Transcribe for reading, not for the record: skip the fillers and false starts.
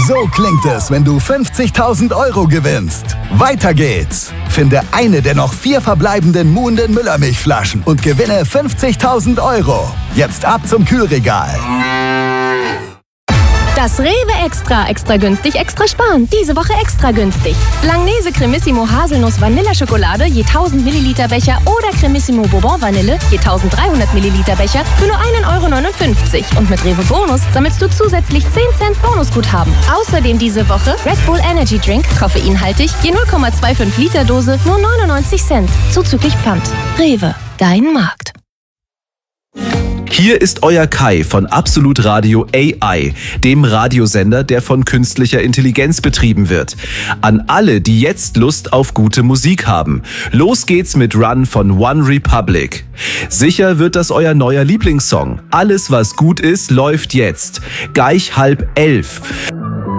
So klingt es, wenn du 50.000 € gewinnst. Weiter geht's. Finde eine der noch 4 verbleibenden Muhnden Müllermilchflaschen und gewinne 50.000 €. Jetzt ab zum Kühlregal. Das Rewe Extra günstig, extra sparen. Diese Woche extra günstig. Langnese Cremissimo Haselnuss Vanilleschokolade je 1000 Milliliter Becher oder Cremissimo Bourbon Vanille je 1300 Milliliter Becher für nur 1,59 €. Und mit Rewe Bonus sammelst du zusätzlich 10 Cent Bonusguthaben. Außerdem diese Woche Red Bull Energy Drink, koffeinhaltig, je 0,25 Liter Dose, nur 99 Cent. Zuzüglich Pfand. Rewe, dein Markt. Hier ist euer Kai von Absolut Radio AI, dem Radiosender, der von künstlicher Intelligenz betrieben wird. An alle, die jetzt Lust auf gute Musik haben. Los geht's mit Run von One Republic. Sicher wird das euer neuer Lieblingssong. Alles, was gut ist, läuft jetzt. Gleich 10:30.